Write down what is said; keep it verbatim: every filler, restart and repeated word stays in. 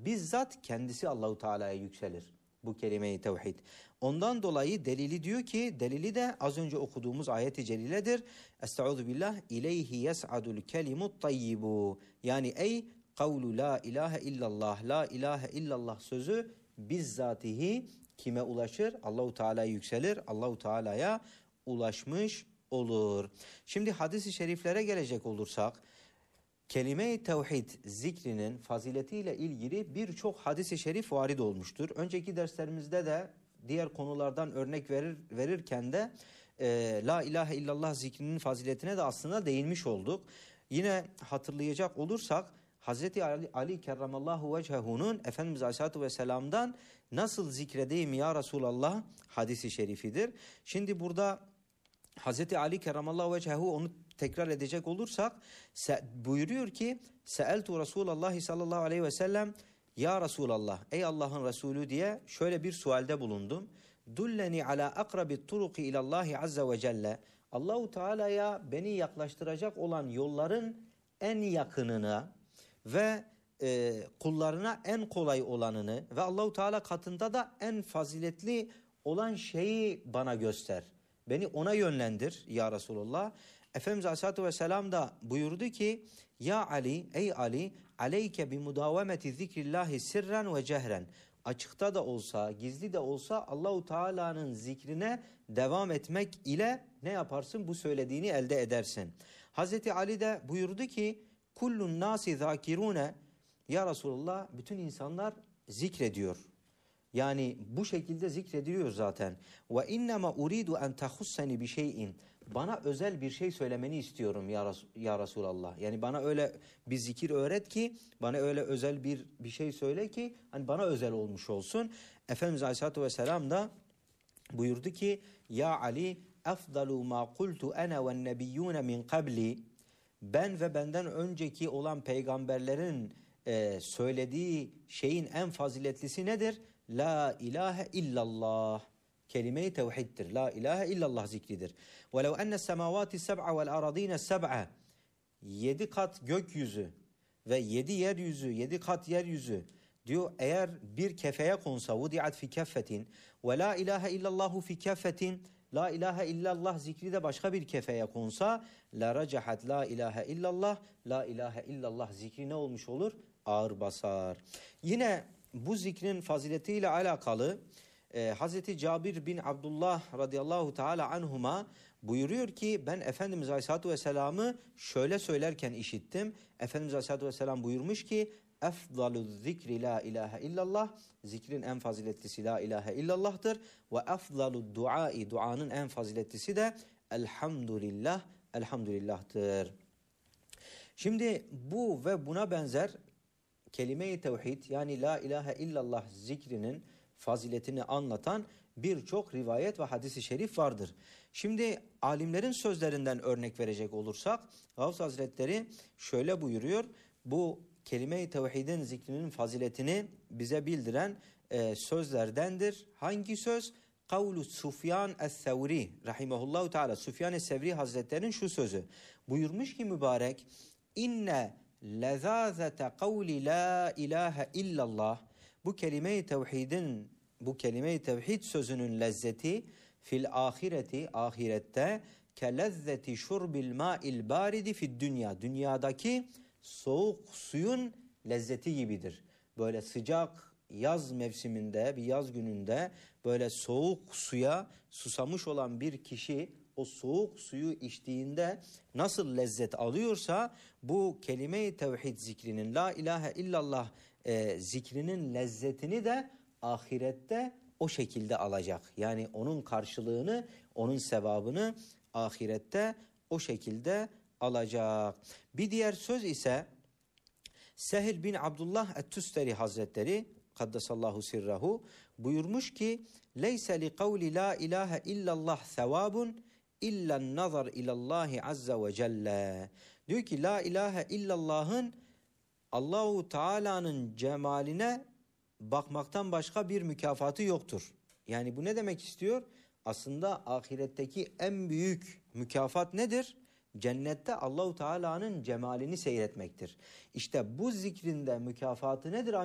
bizzat kendisi Allahu Teala'ya yükselir. Bu kelime-i tevhid. Ondan dolayı delili diyor ki, delili de az önce okuduğumuz ayet-i celiledir. Estaizu billah, ileyhi yes'adul kelimut tayyibu. Yani ey kavlu la ilahe illallah, la ilahe illallah sözü bizzatihi kime ulaşır? Allahu Teala'ya yükselir, Allahu Teala'ya ulaşmış olur. Şimdi hadis-i şeriflere gelecek olursak, kelime-i tevhid zikrinin faziletiyle ilgili birçok hadis-i şerif varid olmuştur. Önceki derslerimizde de diğer konulardan örnek verir, verirken de e, la ilahe illallah zikrinin faziletine de aslında değinmiş olduk. Yine hatırlayacak olursak Hazreti Ali, Ali kerramallahu vechehu'nun Efendimiz Aleyhisselatü Vesselam'dan nasıl zikredeyim ya Resulallah hadisi şerifidir. Şimdi burada Hazreti Ali kerramallahu vechehu onu tekrar edecek olursak buyuruyor ki Seeltu Resulallah sallallahu aleyhi ve sellem ya Resulallah ey Allah'ın Resulü diye şöyle bir sualde bulundum. Dulleni ala akrabit turuki ilallahi azze ve celle. Allahu Teala'ya beni yaklaştıracak olan yolların en yakınına ve e, kullarına en kolay olanını ve Allahu Teala katında da en faziletli olan şeyi bana göster. Beni ona yönlendir ya Resulullah. Efendimiz Aleyhisselatü Vesselam da buyurdu ki ya Ali ey Ali aleyke bi mudavameti zikrillahi sirren ve cehren. Açıkta da olsa gizli de olsa Allahu Teala'nın zikrine devam etmek ile ne yaparsın? Bu söylediğini elde edersin. Hazreti Ali de buyurdu ki kullun nasi zakirune ya Resulullah bütün insanlar zikrediyor. Yani bu şekilde zikrediliyor zaten. Ve innema uridu en tahussani bi şeyin. Bana özel bir şey söylemeni istiyorum ya, Res ya Resulallah. Yani bana öyle bir zikir öğret ki, bana öyle özel bir bir şey söyle ki hani bana özel olmuş olsun. Efendimiz Aleyhisselatü Vesselam da buyurdu ki ya Ali efdalu ma kultu ana ve nebiyyune min qabli. Ben ve benden önceki olan peygamberlerin e, söylediği şeyin en faziletlisi nedir? La ilahe illallah. Kelime-i tevhiddir. La ilahe illallah zikridir. وَلَوْ اَنَّ السَّمَاوَاتِ السَّبْعَ وَالْاَرَض۪ينَ السَّبْعَ. Yedi kat gökyüzü ve yedi yeryüzü, yedi kat yeryüzü diyor eğer bir kefeye konsa وُدِعَتْ فِي كَفَّةٍ وَلَا اِلَٰهَ illallahu fi keffetin. La ilahe illallah zikri de başka bir kefeye konsa la racahat la ilahe illallah. La ilahe illallah zikri ne olmuş olur? Ağır basar. Yine bu zikrin faziletiyle alakalı e, Hazreti Cabir bin Abdullah radıyallahu teala anhuma buyuruyor ki ben Efendimiz Aleyhisselatü Vesselam'ı şöyle söylerken işittim. Efendimiz Aleyhisselatü Vesselam buyurmuş ki efdalu zikri la ilahe illallah. Zikrin en faziletlisi la ilahe illallah'tır. Ve efdalu duai. Duanın en faziletlisi de elhamdülillah. Elhamdülillah'tır. Şimdi bu ve buna benzer kelime-i tevhid yani la ilahe illallah zikrinin faziletini anlatan birçok rivayet ve hadis-i şerif vardır. Şimdi alimlerin sözlerinden örnek verecek olursak Gavs Hazretleri şöyle buyuruyor. Bu kelime-i tevhidin zikrinin faziletini bize bildiren e, sözlerdendir. Hangi söz? Kavlu Sufyan es-Sevri rahimehullahu teala. Sufyan es-Sevri Hazretleri'nin şu sözü. Buyurmuş ki mübarek inne lezazete kavli la ilahe illallah. Bu kelime-i tevhidin, bu kelime-i tevhid sözünün lezzeti fil ahireti, ahirette ke lezzeti şurbil ma'il baridi fid dünya. Dünyadaki soğuk suyun lezzeti gibidir. Böyle sıcak yaz mevsiminde, bir yaz gününde böyle soğuk suya susamış olan bir kişi o soğuk suyu içtiğinde nasıl lezzet alıyorsa bu kelime-i tevhid zikrinin, la ilahe illallah e, zikrinin lezzetini de ahirette o şekilde alacak. Yani onun karşılığını, onun sevabını ahirette o şekilde alacak. Bir diğer söz ise Sehl bin Abdullah et-Tustari Hazretleri kaddesallahu sirrahu buyurmuş ki leyse li kavli la ilahe illallah sevabun İllen nazar ilallahi azze ve celle. Diyor ki la ilahe illallah'ın Allahu Teala'nın cemaline bakmaktan başka bir mükafatı yoktur. Yani bu ne demek istiyor? Aslında ahiretteki en büyük mükafat nedir? Cennette Allahu Teala'nın cemalini seyretmektir. İşte bu zikrinde mükafatı nedir?